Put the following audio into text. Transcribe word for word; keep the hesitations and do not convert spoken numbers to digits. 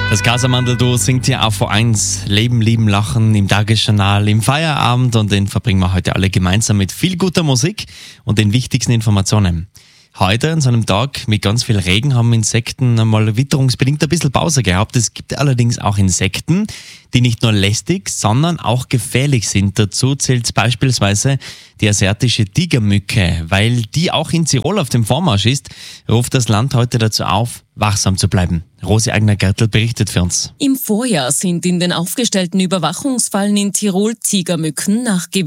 Das Casamandel-Duo singt ja auf V eins Leben, Lieben, Lachen im Tagesjournal, im Feierabend, und den verbringen wir heute alle gemeinsam mit viel guter Musik und den wichtigsten Informationen. Heute, an so einem Tag mit ganz viel Regen, haben Insekten einmal witterungsbedingt ein bisschen Pause gehabt. Es gibt allerdings auch Insekten, die nicht nur lästig, sondern auch gefährlich sind. Dazu zählt beispielsweise die asiatische Tigermücke. Weil die auch in Tirol auf dem Vormarsch ist, ruft das Land heute dazu auf, wachsam zu bleiben. Rosi Eigner-Gertl berichtet für uns. Im Vorjahr sind in den aufgestellten Überwachungsfallen in Tirol Tigermücken nach